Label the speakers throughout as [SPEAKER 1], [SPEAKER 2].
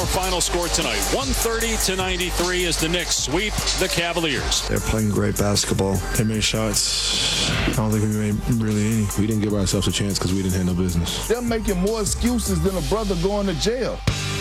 [SPEAKER 1] our final score tonight. 130-93 as the Knicks sweep the Cavaliers.
[SPEAKER 2] They're playing great basketball. They made shots. I don't think we made really any.
[SPEAKER 3] We didn't give ourselves a chance because we didn't have no business.
[SPEAKER 4] They're making more excuses than a brother going to jail.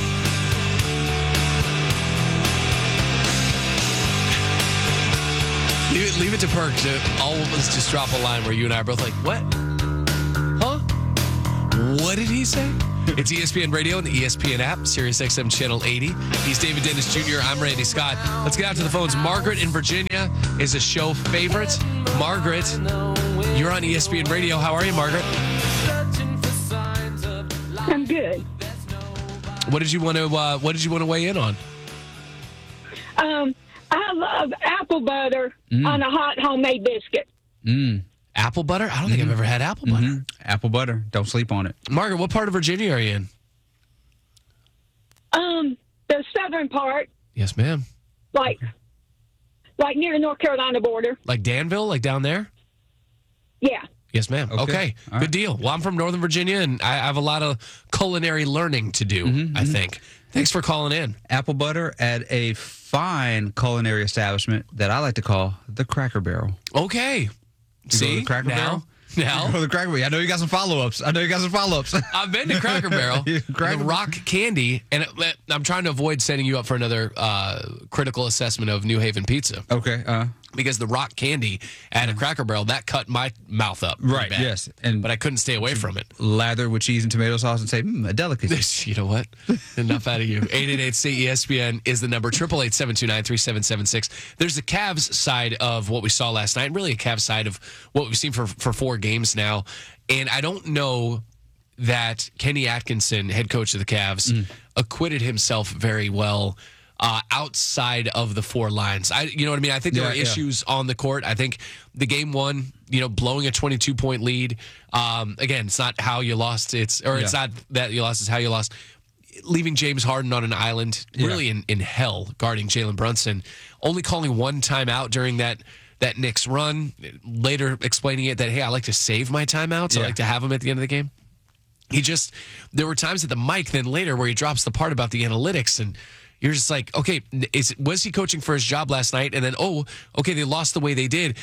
[SPEAKER 5] Leave it to Perk to all of us just drop a line where you and I are both like, what? Huh? What did he say? It's ESPN Radio and the ESPN app, Sirius XM Channel 80. He's David Dennis Jr. I'm Randy Scott. Let's get out to the phones. Margaret in Virginia is a show favorite. Margaret, you're on ESPN Radio. How are you, Margaret?
[SPEAKER 6] I'm good.
[SPEAKER 5] What did you want to weigh in on?
[SPEAKER 6] I love apple butter on a hot homemade biscuit.
[SPEAKER 5] Apple butter? I don't think I've ever had apple butter.
[SPEAKER 7] Apple butter. Don't sleep on it.
[SPEAKER 5] Margaret, what part of Virginia are you in?
[SPEAKER 6] The southern part,
[SPEAKER 5] Yes, ma'am.
[SPEAKER 6] like near the North Carolina border.
[SPEAKER 5] Like Danville, like down there?
[SPEAKER 6] Yeah.
[SPEAKER 5] Yes, ma'am. Okay.
[SPEAKER 7] All right.
[SPEAKER 5] Good deal. Well, I'm from Northern Virginia, and I have a lot of culinary learning to do, I think. Thanks for calling in.
[SPEAKER 7] Apple butter at a fine culinary establishment that I like to call the Cracker Barrel.
[SPEAKER 5] Okay. See?
[SPEAKER 7] to Cracker Barrel?
[SPEAKER 5] Now.
[SPEAKER 7] The Cracker Barrel. I know you got some follow-ups.
[SPEAKER 5] I've been to Cracker Barrel,
[SPEAKER 7] Cracker
[SPEAKER 5] the Rock Candy, and I'm trying to avoid setting you up for another critical assessment of New Haven pizza.
[SPEAKER 7] Okay.
[SPEAKER 5] Because the Rock Candy at a Cracker Barrel, that cut my mouth up. pretty
[SPEAKER 7] Right,
[SPEAKER 5] bad.
[SPEAKER 7] yes.
[SPEAKER 5] But I couldn't stay away from it.
[SPEAKER 7] Lather with cheese and tomato sauce and say, a delicacy.
[SPEAKER 5] You know what? Enough out of you. 888-CESPN is the number. 888-729-3776. There's the Cavs side of what we saw last night, and really a Cavs side of what we've seen for 4 games now. And I don't know that Kenny Atkinson, head coach of the Cavs, acquitted himself very well outside of the 4 lines. You know what I mean? I think there were issues on the court. I think the game one, blowing a 22-point lead. Again, it's not how you lost. It's not that you lost. It's how you lost. Leaving James Harden on an island, really in hell, guarding Jalen Brunson. Only calling one timeout during that Knicks run. Later explaining it that, hey, I like to save my timeouts. I like to have them at the end of the game. There were times at the mic then later where he drops the part about the analytics, and you're just like, okay, was he coaching for his job last night? And then, they lost the way they did.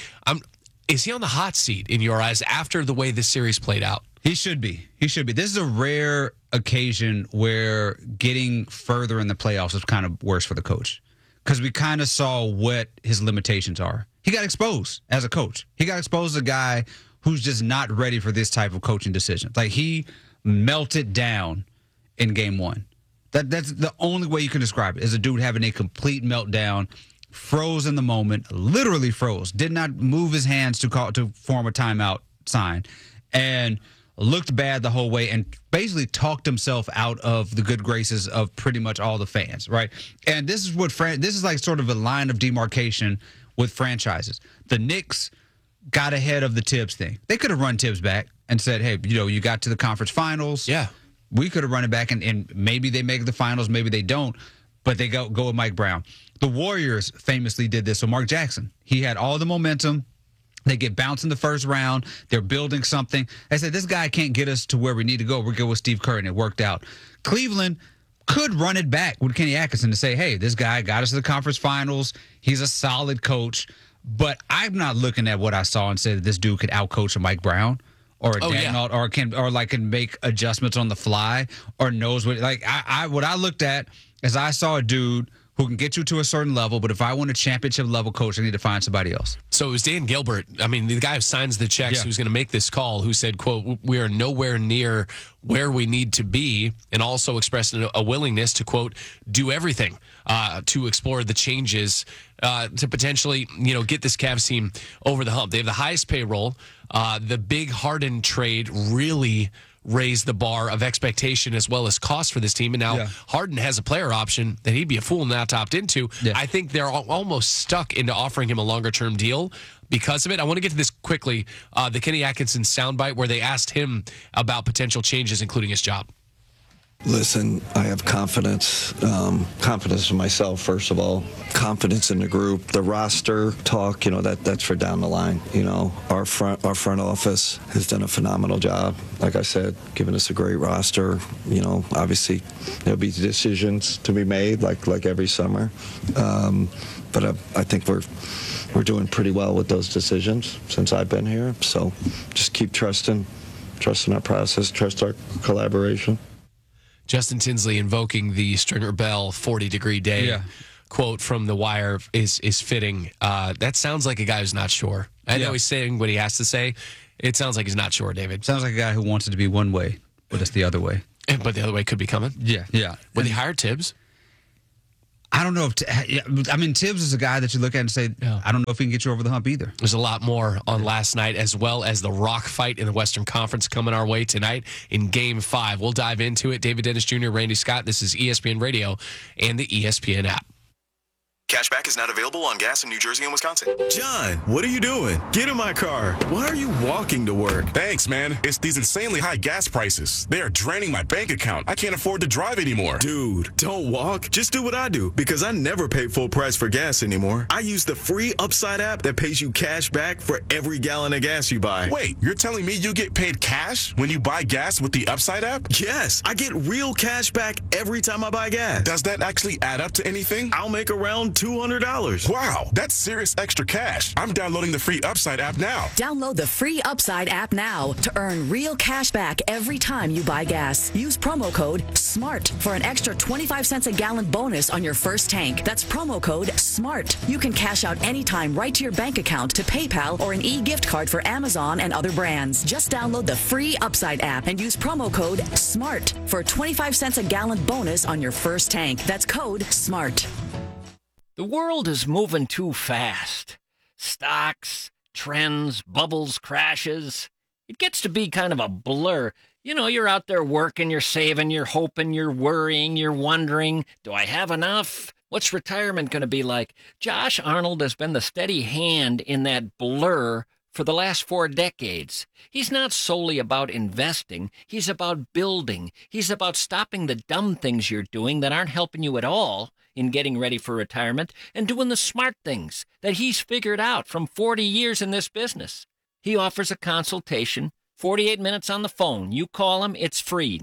[SPEAKER 5] Is he on the hot seat in your eyes after the way this series played out?
[SPEAKER 7] He should be. This is a rare occasion where getting further in the playoffs is kind of worse for the coach, because we kind of saw what his limitations are. He got exposed as a coach. He got exposed as a guy who's just not ready for this type of coaching decision. Like, he melted down in game 1. That's the only way you can describe it, is a dude having a complete meltdown, froze in the moment, literally froze, did not move his hands to form a timeout sign, and looked bad the whole way, and basically talked himself out of the good graces of pretty much all the fans, right? And this is this is like sort of a line of demarcation with franchises. The Knicks got ahead of the Tibbs thing. They could have run Tibbs back and said, hey, you got to the conference finals.
[SPEAKER 5] Yeah.
[SPEAKER 7] We could have run it back, and maybe they make the finals, maybe they don't, but they go with Mike Brown. The Warriors famously did this. So Mark Jackson, he had all the momentum. They get bounced in the first round. They're building something. They said, this guy can't get us to where we need to go. We're good with Steve Kerr, and it worked out. Cleveland could run it back with Kenny Atkinson to say, hey, this guy got us to the conference finals. He's a solid coach. But I'm not looking at what I saw and said that this dude could outcoach a Mike Brown or a Daigneault can make adjustments on the fly or knows what. Like, what I looked at is I saw a dude who can get you to a certain level, but if I want a championship level coach, I need to find somebody else.
[SPEAKER 5] So it was Dan Gilbert, the guy who signs the checks, who's going to make this call, who said, quote, we are nowhere near where we need to be, and also expressed a willingness to, quote, do everything to explore the changes to potentially, get this Cavs team over the hump. They have the highest payroll. The big Harden trade really raised the bar of expectation as well as cost for this team. And now Harden has a player option that he'd be a fool not to opt into. Yeah. I think they're almost stuck into offering him a longer-term deal because of it. I want to get to this quickly. The Kenny Atkinson soundbite where they asked him about potential changes, including his job.
[SPEAKER 8] Listen, I have confidence. Confidence in myself, first of all. Confidence in the group. The roster talk, that's for down the line. Our front office has done a phenomenal job. Like I said, giving us a great roster. Obviously there'll be decisions to be made, like every summer. But I think we're doing pretty well with those decisions since I've been here. So just keep trusting our process, trust our collaboration.
[SPEAKER 5] Justin Tinsley invoking the Stringer Bell 40-degree day quote from The Wire is fitting. That sounds like a guy who's not sure. I know he's saying what he has to say. It sounds like he's not sure, David.
[SPEAKER 7] Sounds like a guy who wants it to be one way, but it's the other way.
[SPEAKER 5] But the other way could be coming.
[SPEAKER 7] Yeah.
[SPEAKER 5] Would he hire Tibbs?
[SPEAKER 7] I don't know if Tibbs is a guy that you look at and say, I don't know if he can get you over the hump either.
[SPEAKER 5] There's a lot more on last night, as well as the rock fight in the Western Conference coming our way tonight in Game 5. We'll dive into it. David Dennis Jr., Randy Scott. This is ESPN Radio and the ESPN app.
[SPEAKER 9] Cashback is not available on gas in New Jersey and Wisconsin.
[SPEAKER 10] John, what are you doing? Get in my car. Why are you walking to work?
[SPEAKER 11] Thanks, man. It's these insanely high gas prices. They are draining my bank account. I can't afford to drive anymore.
[SPEAKER 10] Dude, don't walk. Just do what I do, because I never pay full price for gas anymore. I use the free Upside app that pays you cash back for every gallon of gas you buy.
[SPEAKER 11] Wait, you're telling me you get paid cash when you buy gas with the Upside app?
[SPEAKER 10] Yes, I get real cash back every time I buy gas.
[SPEAKER 11] Does that actually add up to anything?
[SPEAKER 10] I'll make around $200.
[SPEAKER 11] Wow, that's serious extra cash. I'm downloading the free Upside app now.
[SPEAKER 12] Download the free Upside app now to earn real cash back every time you buy gas. Use promo code SMART for an extra 25 cents a gallon bonus on your first tank. That's promo code SMART. You can cash out anytime right to your bank account, to PayPal, or an e-gift card for Amazon and other brands. Just download the free Upside app and use promo code SMART for a 25 cents a gallon bonus on your first tank. That's code SMART.
[SPEAKER 13] The world is moving too fast. Stocks, trends, bubbles, crashes. It gets to be kind of a blur. You're out there working, you're saving, you're hoping, you're worrying, you're wondering, do I have enough? What's retirement going to be like? Josh Arnold has been the steady hand in that blur for the last 4 decades. He's not solely about investing. He's about building. He's about stopping the dumb things you're doing that aren't helping you at all in getting ready for retirement, and doing the smart things that he's figured out from 40 years in this business. He offers a consultation, 48 minutes on the phone. You call him, it's free,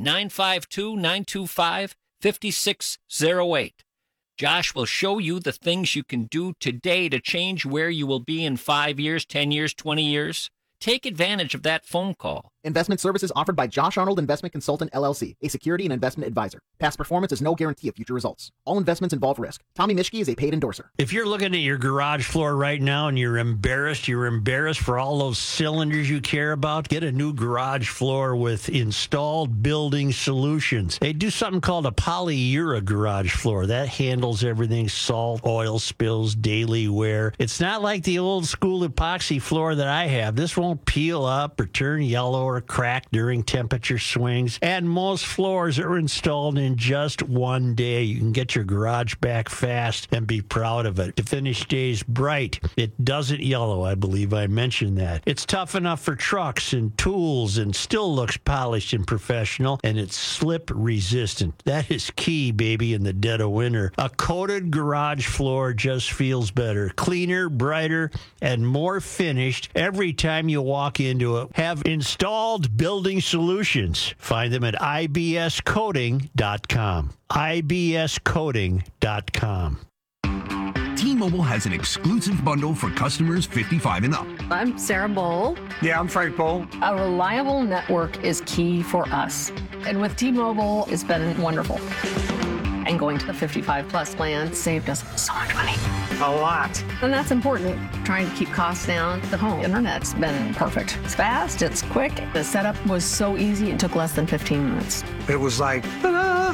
[SPEAKER 13] 952-925-5608. Josh will show you the things you can do today to change where you will be in 5 years, 10 years, 20 years. Take advantage of that phone call.
[SPEAKER 14] Investment services offered by Josh Arnold Investment Consultant, LLC, a security and investment advisor. Past performance is no guarantee of future results. All investments involve risk. Tommy Mischke is a paid endorser.
[SPEAKER 15] If you're looking at your garage floor right now and you're embarrassed for all those cylinders you care about, get a new garage floor with Installed Building Solutions. They do something called a polyura garage floor. That handles everything: salt, oil spills, daily wear. It's not like the old school epoxy floor that I have. This won't peel up or turn yellow or crack during temperature swings. And most floors are installed in just 1 day. You can get your garage back fast and be proud of it. The finish stays bright. It doesn't yellow. I believe I mentioned that. It's tough enough for trucks and tools and still looks polished and professional, and it's slip resistant. That is key, baby, in the dead of winter. A coated garage floor just feels better, cleaner, brighter, and more finished every time you walk into it. Have Installed Building Solutions. Find them at ibscoating.com. ibscoating.com.
[SPEAKER 16] T-Mobile has an exclusive bundle for customers 55 and up.
[SPEAKER 17] I'm Sarah Bowl.
[SPEAKER 18] Yeah, I'm Frank Bowl.
[SPEAKER 17] A reliable network is key for us. And with T-Mobile, it's been wonderful. And going to the 55 plus plan saved us so much money.
[SPEAKER 18] A lot.
[SPEAKER 17] And that's important. Trying to keep costs down. The home internet's been perfect. It's fast, it's quick. The setup was so easy, it took less than 15 minutes.
[SPEAKER 18] It was like, ta-da!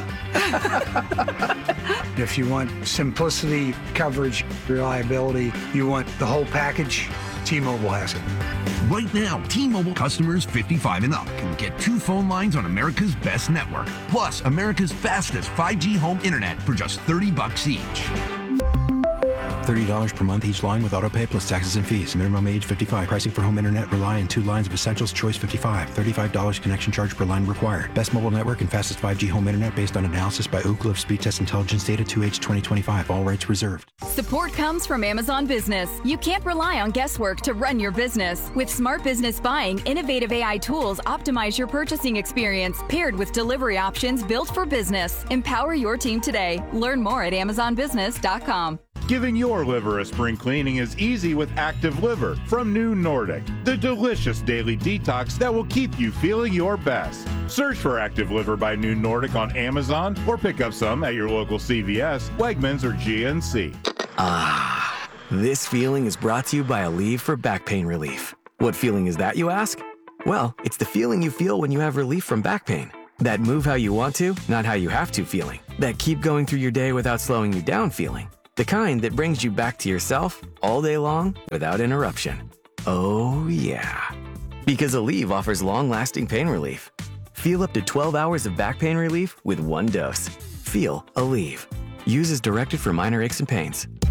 [SPEAKER 18] If you want simplicity, coverage, reliability, you want the whole package, T-Mobile has it.
[SPEAKER 16] Right now, T-Mobile customers 55 and up can get 2 phone lines on America's best network, plus America's fastest 5G home internet for just $30 each.
[SPEAKER 19] $30 per month each line with autopay plus taxes and fees. Minimum age 55. Pricing for home internet. Rely on 2 lines of Essentials. Choice 55. $35 connection charge per line required. Best mobile network and fastest 5G home internet based on analysis by Ookla of Speed Test Intelligence data 2H 2025. All rights reserved.
[SPEAKER 20] Support comes from Amazon Business. You can't rely on guesswork to run your business. With Smart Business Buying, innovative AI tools optimize your purchasing experience, paired with delivery options built for business. Empower your team today. Learn more at AmazonBusiness.com.
[SPEAKER 21] Giving your liver a spring cleaning is easy with Active Liver from New Nordic, the delicious daily detox that will keep you feeling your best. Search for Active Liver by New Nordic on Amazon or pick up some at your local CVS, Wegmans, or GNC.
[SPEAKER 22] Ah, this feeling is brought to you by Aleve for back pain relief. What feeling is that, you ask? Well, it's the feeling you feel when you have relief from back pain. That move how you want to, not how you have to feeling. That keep going through your day without slowing you down feeling. The kind that brings you back to yourself all day long without interruption. Oh, yeah. Because Aleve offers long-lasting pain relief. Feel up to 12 hours of back pain relief with 1 dose. Feel Aleve. Use as directed for minor aches and pains.